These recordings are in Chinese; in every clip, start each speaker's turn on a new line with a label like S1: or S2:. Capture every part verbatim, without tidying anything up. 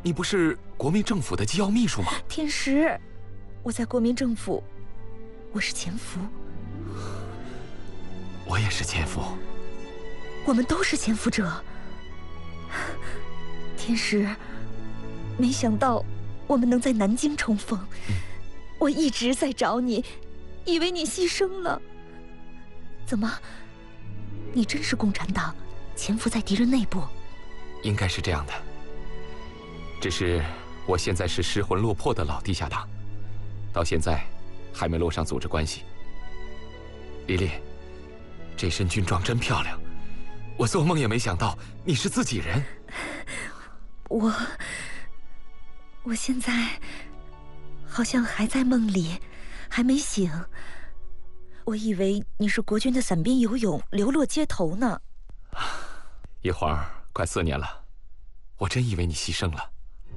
S1: 你不是国民政府的机要秘书吗？
S2: 天石，我在国民政府，我是潜伏。
S1: 我也是潜伏。
S2: 我们都是潜伏者。天石，没想到我们能在南京重逢。嗯、我一直在找你，以为你牺牲了。怎么，你真是共产党，潜伏在敌人内部？
S1: 应该是这样的。只是我现在是失魂落魄的老地下党，到现在还没落上组织关系。丽丽，这身军装真漂亮，我做梦也没想到你是自己人。
S2: 我我现在好像还在梦里，还没醒。我以为你是国军的伞兵游泳，流落街头呢。
S1: 一晃快四年了，我真以为你牺牲了。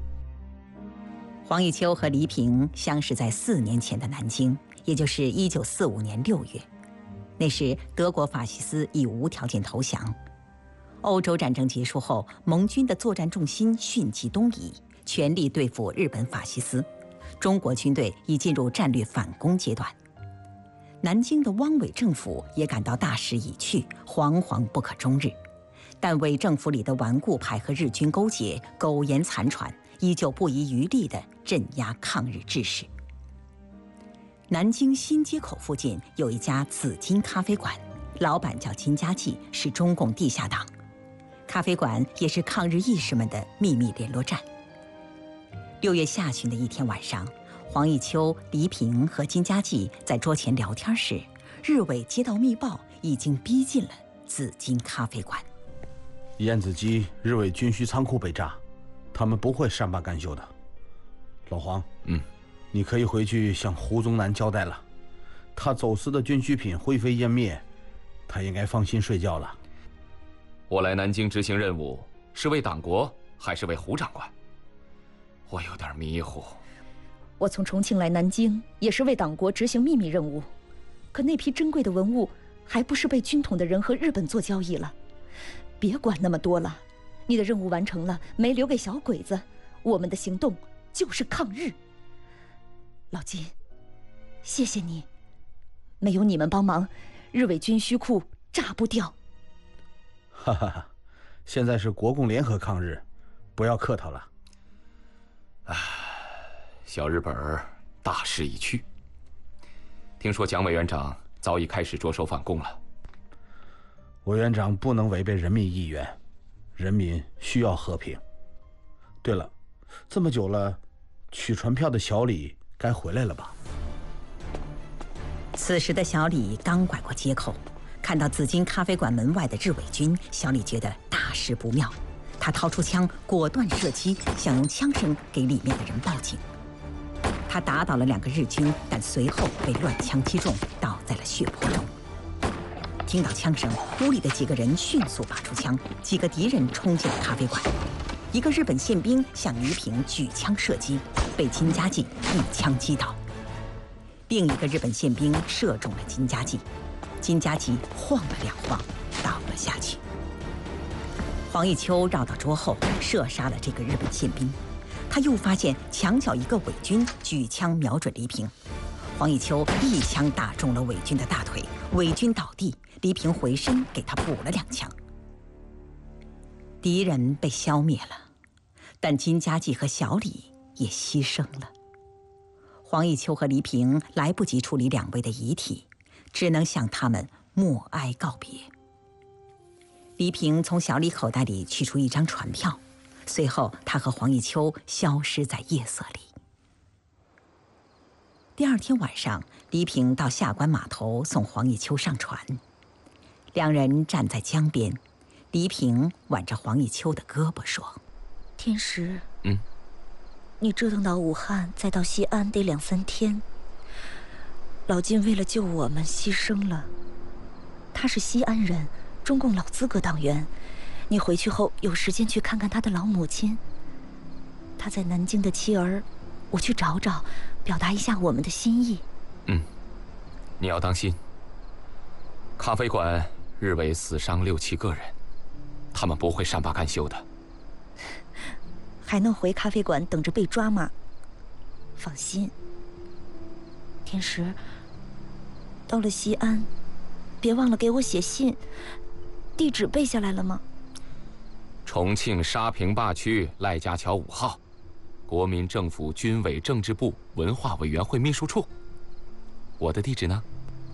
S3: 黄玉秋和黎平相识在四年前的南京，也就是一九四五年六月。那时德国法西斯已无条件投降。欧洲战争结束后，盟军的作战重心迅即东移，全力对付日本法西斯。中国军队已进入战略反攻阶段。南京的汪伪政府也感到大势已去，惶惶不可终日。但伪政府里的顽固派和日军勾结，苟延残喘，依旧不遗余力地镇压抗日志士。南京新街口附近有一家紫金咖啡馆，老板叫金家骥，是中共地下党。咖啡馆也是抗日义士们的秘密联络站。六月下旬的一天晚上，黄玉秋、黎平和金家骥在桌前聊天时，日伪接到密报，已经逼近了紫金咖啡馆。
S4: 燕子矶日伪军需仓库被炸，他们不会善罢甘休的。老黄，
S1: 嗯，
S4: 你可以回去向胡宗南交代了，他走私的军需品灰飞烟灭，他应该放心睡觉了。
S1: 我来南京执行任务，是为党国还是为胡长官？我有点迷糊。
S2: 我从重庆来南京，也是为党国执行秘密任务，可那批珍贵的文物，还不是被军统的人和日本做交易了？别管那么多了，你的任务完成了，没留给小鬼子，我们的行动就是抗日。老金，谢谢你，没有你们帮忙，日伪军需库炸不掉。
S4: 哈哈哈，现在是国共联合抗日，不要客套了。
S1: 唉，小日本儿大势已去。听说蒋委员长早已开始着手反攻了。
S4: 委员长不能违背人民意愿，人民需要和平。对了，这么久了，取传票的小李该回来了吧？
S3: 此时的小李刚拐过街口，看到紫金咖啡馆门外的日伪军，小李觉得大事不妙，他掏出枪，果断射击，想用枪声给里面的人报警。他打倒了两个日军，但随后被乱枪击中，倒在了血泊中。听到枪声，屋里的几个人迅速拔出枪，几个敌人冲进了咖啡馆。一个日本宪兵向黎平举枪射击，被金家骥一枪击倒。另一个日本宪兵射中了金家骥，金家骥晃了两晃，倒了下去。黄玉秋绕到桌后，射杀了这个日本宪兵。他又发现墙角一个伪军举枪瞄准黎平，黄玉秋一枪打中了伪军的大腿，伪军倒地，黎平回身给他补了两枪。敌人被消灭了，但金家骥和小李也牺牲了。黄玉秋和黎平来不及处理两位的遗体，只能向他们默哀告别。黎平从小李口袋里取出一张船票，随后他和黄玉秋消失在夜色里。第二天晚上，黎平到下关码头送黄玉秋上船，两人站在江边，黎平挽着黄玉秋的胳膊说：“
S2: 天石，
S1: 嗯，
S2: 你折腾到武汉，再到西安得两三天。老金为了救我们牺牲了，他是西安人，中共老资格党员。你回去后有时间去看看他的老母亲。他在南京的妻儿，我去找找，表达一下我们的心意。
S1: 嗯，你要当心。咖啡馆日伪死伤六七个人，他们不会善罢甘休的。
S2: 还能回咖啡馆等着被抓吗？放心，天石，到了西安，别忘了给我写信。地址背下来了吗？
S1: 重庆沙坪坝区赖家桥五号，国民政府军委政治部文化委员会秘书处。我的地址呢？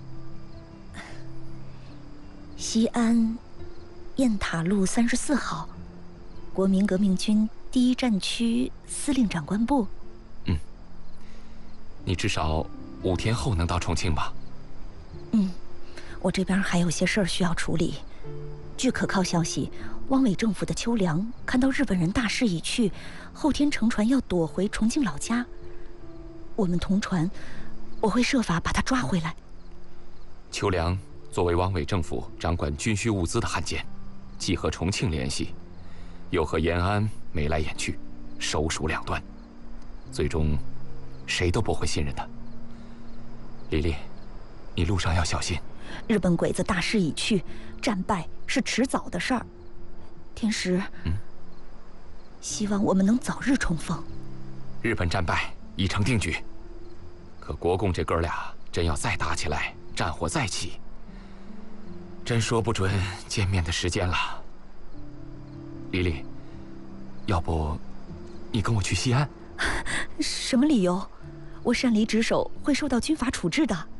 S2: 西安雁塔路三十四号，国民革命军第一战区司令长官部。
S1: 嗯，你至少五天后能到重庆吧？
S2: 嗯，我这边还有些事儿需要处理。据可靠消息，汪伪政府的邱良看到日本人大势已去，后天乘船要躲回重庆老家。我们同船，我会设法把他抓回来。
S1: 邱良作为汪伪政府掌管军需物资的汉奸，既和重庆联系，又和延安眉来眼去，手鼠两端，最终谁都不会信任他。丽丽，你路上要小心。
S2: 日本鬼子大势已去，战败是迟早的事儿。天石，
S1: 嗯，
S2: 希望我们能早日重逢。
S1: 日本战败已成定局，可国共这哥俩真要再打起来，战火再起，真说不准见面的时间了。丽丽，要不你跟我去西安？
S2: 什么理由？我擅离职守会受到军法处置的。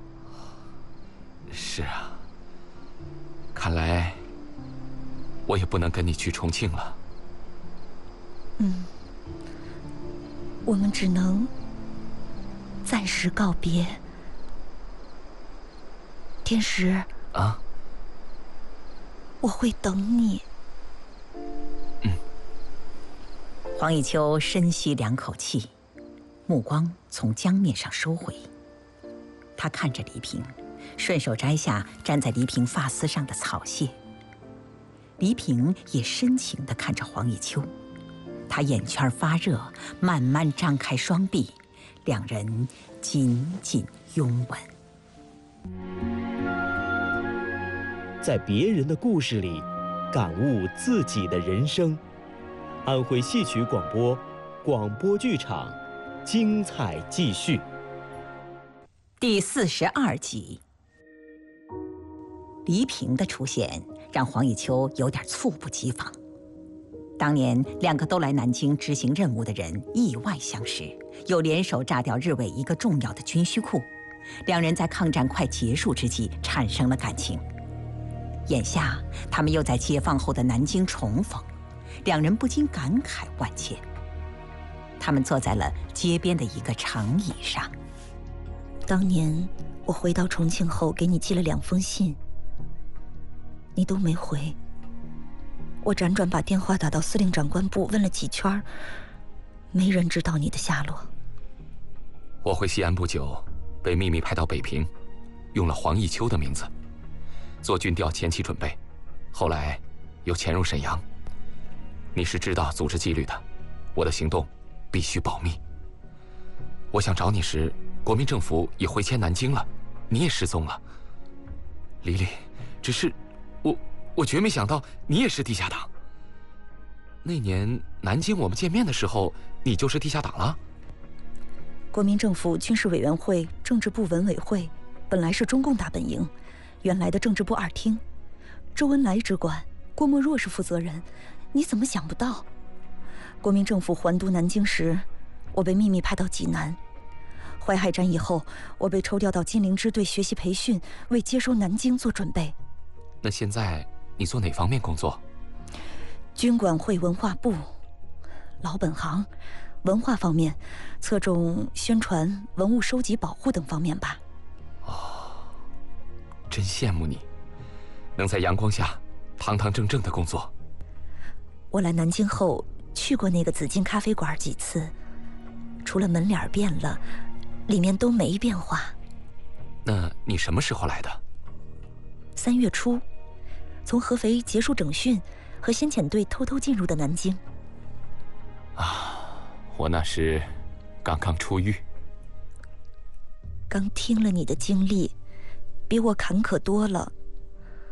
S1: 是啊，看来我也不能跟你去重庆了。
S2: 嗯，我们只能暂时告别。天石
S1: 啊，
S2: 我会等你。
S1: 嗯。
S3: 黄以秋深吸两口气，目光从江面上收回。他看着黎平，顺手摘下粘在黎平发丝上的草屑。黎平也深情地看着黄以秋，他眼圈发热，慢慢张开双臂，两人紧紧拥吻。
S5: 在别人的故事里，感悟自己的人生。安徽戏曲广播，广播剧场，精彩继续。
S3: 第四十二集，黎平的出现让黄以秋有点猝不及防。当年两个都来南京执行任务的人意外相识，又联手炸掉日伪一个重要的军需库，两人在抗战快结束之际产生了感情。眼下他们又在解放后的南京重逢，两人不禁感慨万千。他们坐在了街边的一个长椅上。
S2: 当年我回到重庆后，给你寄了两封信，你都没回。我辗转把电话打到司令长官部，问了几圈，没人知道你的下落。
S1: 我回西安不久，被秘密派到北平，用了黄以秋的名字，做军调前期准备，后来又潜入沈阳。你是知道组织纪律的，我的行动必须保密。我想找你时，国民政府也回迁南京了，你也失踪了。黎黎，只是我我绝没想到你也是地下党。那年南京我们见面的时候，你就是地下党了？
S2: 国民政府军事委员会政治部文委会本来是中共大本营，原来的政治部二厅，周恩来直管，郭沫若是负责人。你怎么想不到？国民政府还都南京时，我被秘密派到济南。淮海战役后，我被抽调到金陵支队学习培训，为接收南京做准备。
S1: 那现在你做哪方面工作？
S2: 军管会文化部，老本行，文化方面侧重宣传、文物收集、保护等方面吧。
S1: 哦，真羡慕你，能在阳光下堂堂正正的工作。
S2: 我来南京后去过那个紫金咖啡馆几次，除了门脸变了，里面都没变化。
S1: 那你什么时候来的？
S2: 三月初，从合肥结束整训，和先遣队偷偷进入的南京。
S1: 啊，我那时刚刚出狱。
S2: 刚听了你的经历，比我坎坷多了。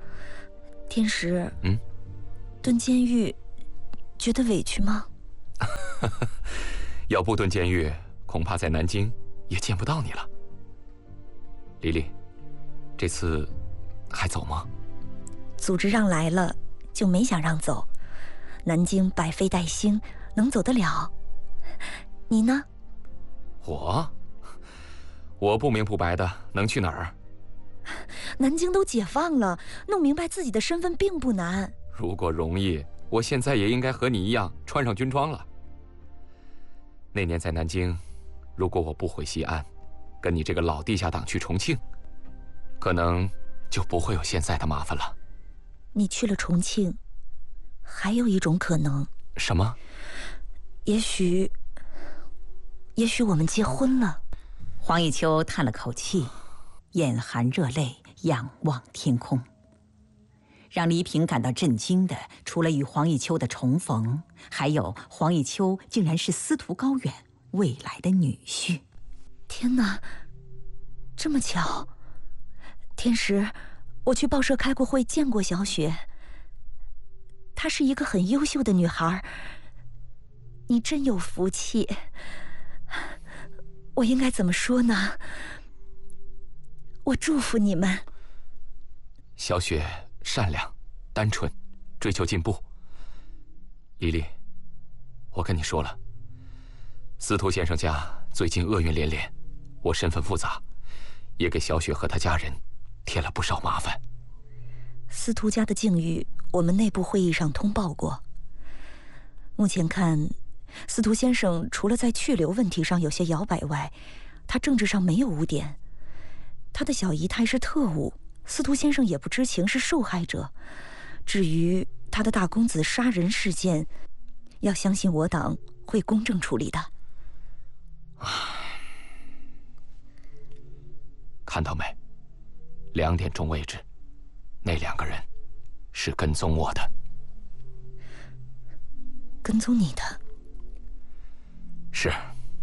S2: 天石，
S1: 嗯，
S2: 蹲监狱，觉得委屈吗？
S1: 要不蹲监狱，恐怕在南京也见不到你了。黎黎，这次还走吗？
S2: 组织让来了，就没想让走。南京百废待兴，能走得了？你呢？
S1: 我，我不明不白的，能去哪儿？
S2: 南京都解放了，弄明白自己的身份并不难。
S1: 如果容易，我现在也应该和你一样穿上军装了。那年在南京，如果我不回西安，跟你这个老地下党去重庆，可能就不会有现在的麻烦了。
S2: 你去了重庆，还有一种可能。
S1: 什么？
S2: 也许，也许我们结婚了。
S3: 黄以秋叹了口气，眼含热泪，仰望天空。让黎平感到震惊的，除了与黄以秋的重逢，还有黄以秋竟然是司徒高远未来的女婿。
S2: 天哪，这么巧！天石，我去报社开过会，见过小雪。她是一个很优秀的女孩，你真有福气。我应该怎么说呢？我祝福你们。
S1: 小雪善良、单纯，追求进步。黎黎，我跟你说了，司徒先生家最近厄运连连，我身份复杂，也给小雪和她家人添了不少麻烦。
S2: 司徒家的境遇，我们内部会议上通报过。目前看，司徒先生除了在去留问题上有些摇摆外，他政治上没有污点。他的小姨太是特务，司徒先生也不知情，是受害者。至于他的大公子杀人事件，要相信我党会公正处理的。
S1: 看到没？两点钟位置，那两个人是跟踪我的。
S2: 跟踪你的？
S1: 是。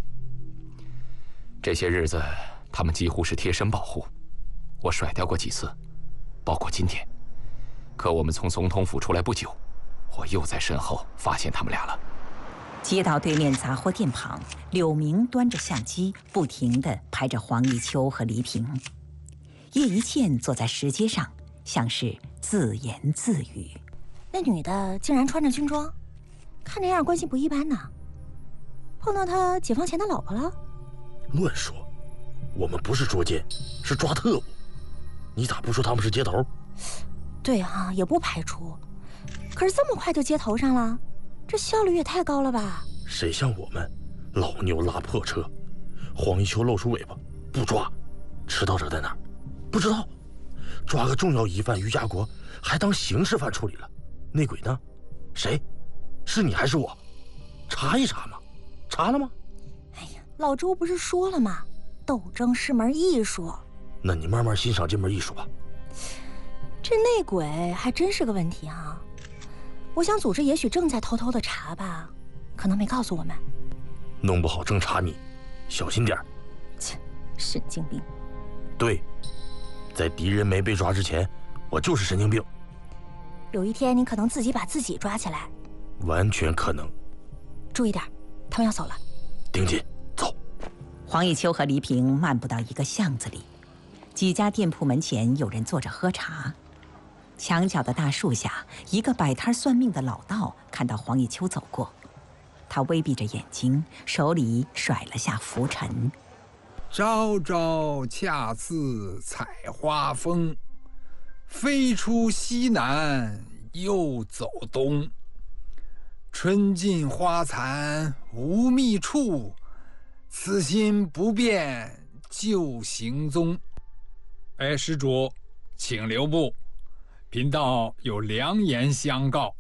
S1: 这些日子，他们几乎是贴身保护，我甩掉过几次，包括今天。可我们从总统府出来不久，我又在身后发现他们俩了。
S3: 街道对面杂货店旁，柳明端着相机，不停地拍着黄以秋和黎平。叶一茜坐在石阶上，像是自言自语：“
S6: 那女的竟然穿着军装，看这样关系不一般呐。碰到他解放前的老婆了？”
S7: 乱说，我们不是捉奸，是抓特务。你咋不说他们是接头？
S6: 对啊，也不排除。可是这么快就接头上了，这效率也太高了吧？
S7: 谁像我们，老牛拉破车，黄一秋露出尾巴不抓，持刀者在哪儿？不知道。抓个重要疑犯于家国，还当刑事犯处理了。内鬼呢？谁？是你还是我？查一查嘛。查了吗？
S6: 哎呀，老周不是说了吗？斗争是门艺术。
S7: 那你慢慢欣赏这门艺术吧。
S6: 这内鬼还真是个问题啊！我想组织也许正在偷偷的查吧，可能没告诉我们。
S7: 弄不好正查你，小心点儿。
S6: 切，神经病。
S7: 对，在敌人没被抓之前，我就是神经病。
S6: 有一天你可能自己把自己抓起来。
S7: 完全可能。
S6: 注意点，他们要走了。
S7: 盯紧，走。
S3: 黄以秋和黎平漫步到一个巷子里，几家店铺门前有人坐着喝茶。墙角的大树下，一个摆摊算命的老道看到黄以秋走过，他微闭着眼睛，手里甩了下拂尘。
S8: 朝朝恰似采花风，飞出西南又走东。春尽花残无觅处，此心不变旧行踪。哎，施主，请留步。贫道有良言相告。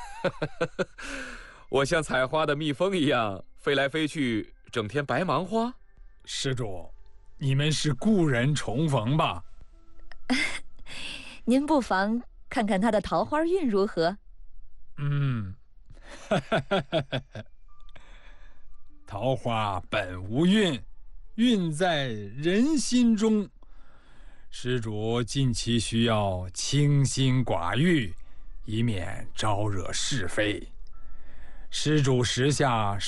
S1: 我像采花的蜜蜂一样飞来飞去，整天白忙活。
S8: 施主，你们是故人重逢吧？
S2: 您不妨看看他的桃花运如何？
S8: 嗯，桃花本无运，运在人心中。施主近期需要清心寡欲，以免招惹是非。施主时下